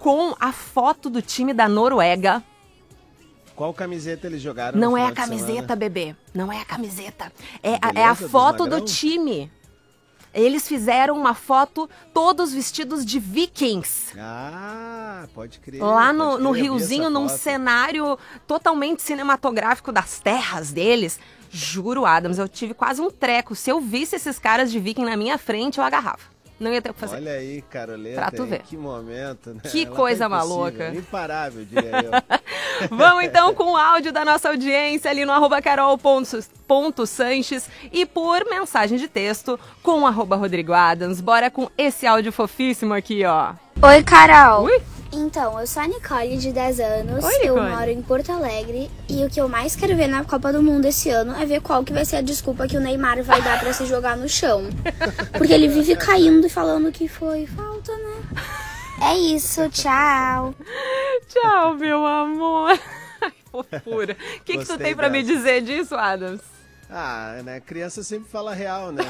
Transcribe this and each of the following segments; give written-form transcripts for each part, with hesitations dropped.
com a foto do time da Noruega. Qual camiseta eles jogaram? Não é a camiseta, bebê. Não é a camiseta. É a Beleza, foto dos do time. Eles fizeram uma foto todos vestidos de vikings. Ah, pode crer. Lá pode no crer, riozinho, num cenário totalmente cinematográfico das terras deles. Juro, Adams, eu tive quase um treco. Se eu visse esses caras de viking na minha frente, eu agarrava. Não ia ter o que fazer. Olha aí, Caroleta, Pra tu ver. que momento, né? Que Ela coisa tá impossível, maluca. Imparável, diria eu. Vamos então com o áudio da nossa audiência ali no @carol.sanches e por mensagem de texto com @Rodrigo Adams. Bora com esse áudio fofíssimo aqui, ó. Oi, Carol. Ui. Então, eu sou a Nicole, de 10 anos. Oi, eu Nicole. moro em Porto Alegre. E o que eu mais quero ver na Copa do Mundo esse ano é ver qual que vai ser a desculpa que o Neymar vai dar pra se jogar no chão. Porque ele vive caindo e falando que foi falta, né? É isso, tchau. Tchau, meu amor. Ai, fofura. O que tu Gostei tem pra me dessa. dizer disso, Adams? Ah, né? Criança sempre fala real, né?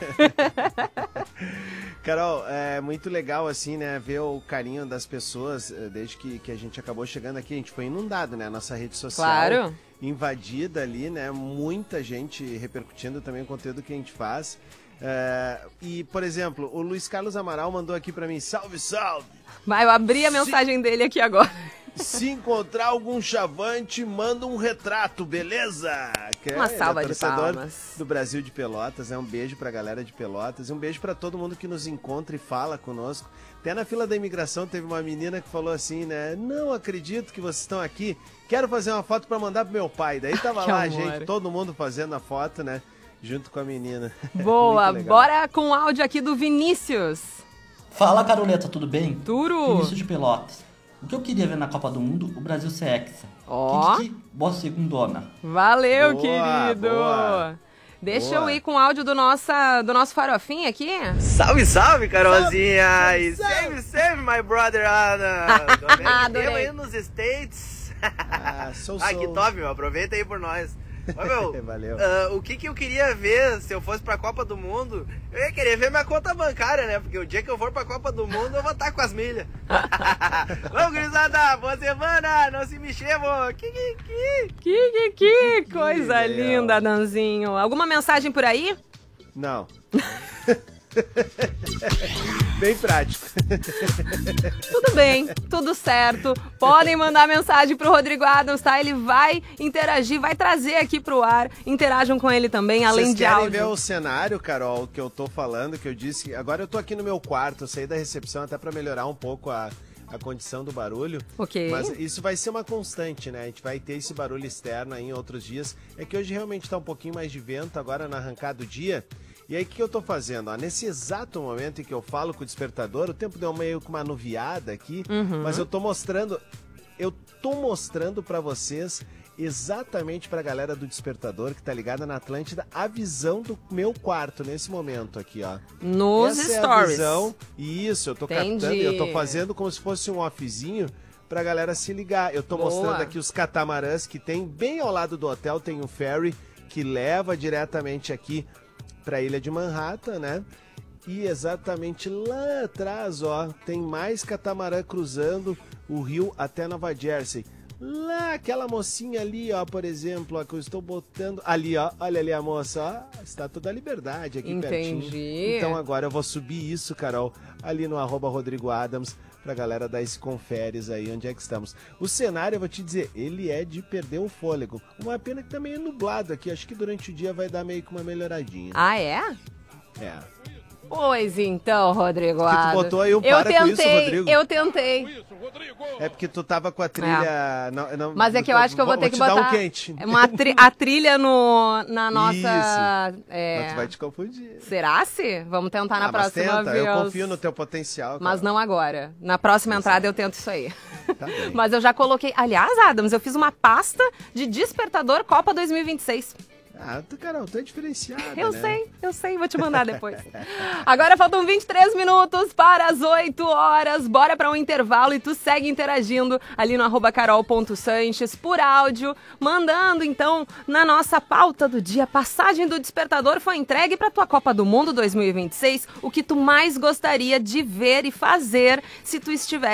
Carol, é muito legal, assim, né? Ver o carinho das pessoas desde que a gente acabou chegando aqui. A gente foi inundado, né? Nossa rede social Claro. invadida ali, né? Muita gente repercutindo também o conteúdo que a gente faz. E, por exemplo, o Luiz Carlos Amaral mandou aqui pra mim, salve, salve! Vai, eu abri a mensagem dele aqui agora. Se encontrar algum chavante, manda um retrato, beleza? Uma salva de torcedor palmas. do Brasil de Pelotas, um beijo pra galera de Pelotas, um beijo pra todo mundo que nos encontra e fala conosco. Até na fila da imigração teve uma menina que falou assim, né? Não acredito que vocês estão aqui, quero fazer uma foto pra mandar pro meu pai. Daí tava Que lá, amor. gente, todo mundo fazendo a foto, né? Junto com a menina. Boa, Muito legal. bora com o áudio aqui do Vinícius. Fala, Caroleta, tudo bem? Turo. Vinícius de Pelotas. O que eu queria ver na Copa do Mundo, o Brasil ser hexa. Ó. Kiki, boa segundona. Valeu, Boa, querido. boa. Deixa Boa. eu ir com o áudio do nosso farofinha aqui. Salve, salve, Carolzinha! E save, my brother Ana! Adorei. Tô aí nos States. Sou. Que top, meu. Aproveita aí por nós. Ô, meu, Valeu. o que eu queria ver se eu fosse pra Copa do Mundo? Eu ia querer ver minha conta bancária, né? Porque o dia que eu for pra Copa do Mundo, eu vou estar com as milhas. Vamos, gurizada! Boa semana! Não se mexer, vô! Que coisa legal. linda, Danzinho. Alguma mensagem por aí? Não. Bem prático. Tudo bem, tudo certo. Podem mandar mensagem pro Rodrigo Adams, tá? Ele vai interagir, vai trazer aqui pro ar. Interajam com ele também, além Vocês de querem áudio. ver o cenário, Carol, que eu tô falando, que eu disse... Agora eu tô aqui no meu quarto, eu saí da recepção até pra melhorar um pouco a condição do barulho. Ok. Mas isso vai ser uma constante, né? A gente vai ter esse barulho externo aí em outros dias. É que hoje realmente tá um pouquinho mais de vento agora na arrancada do dia. E aí, o que eu tô fazendo? Ó, nesse exato momento em que eu falo com o despertador, o tempo deu meio com uma nuviada aqui, mas eu tô mostrando pra vocês, exatamente pra galera do despertador que tá ligada na Atlântida, a visão do meu quarto nesse momento aqui, ó. Nos Essa stories. É a visão. Isso, eu tô Entendi. captando, eu tô fazendo como se fosse um offzinho pra galera se ligar. Eu tô Boa. mostrando aqui os catamarãs que tem bem ao lado do hotel, tem um ferry que leva diretamente aqui pra ilha de Manhattan, né? E exatamente lá atrás, ó, tem mais catamarã cruzando o rio até Nova Jersey. Lá, aquela mocinha ali, ó, por exemplo, ó, que eu estou botando... Ali, ó, olha ali a moça, ó, está toda a liberdade aqui pertinho. Entendi. Então agora eu vou subir isso, Carol, ali no @Rodrigo Adams, pra galera dar esse conferes aí, onde é que estamos. O cenário, eu vou te dizer, ele é de perder o fôlego. Uma pena que também é nublado aqui, acho que durante o dia vai dar meio que uma melhoradinha. Ah, é? É. Pois então, Rodrigo Que tu Adams. botou aí um para com isso, Rodrigo? Eu tentei. É porque tu tava com a trilha... Não, Mas é que eu acho que eu vou ter que botar dar um quente. a trilha na nossa... Isso. é, Mas tu vai te confundir. Será-se? Vamos tentar na Mas próxima tenta, vez. eu confio no teu potencial. Mas Carol. não agora. Na próxima entrada eu tento isso aí. Tá bem. Mas eu já coloquei... Aliás, Adams, eu fiz uma pasta de despertador Copa 2026. Carol, tu é diferenciada, Eu né? sei, vou te mandar depois. Agora faltam 23 minutos para as 8 horas. Bora para um intervalo e tu segue interagindo ali no @carol.sanches por áudio, mandando então na nossa pauta do dia. Passagem do despertador foi entregue para tua Copa do Mundo 2026. O que tu mais gostaria de ver e fazer se tu estiver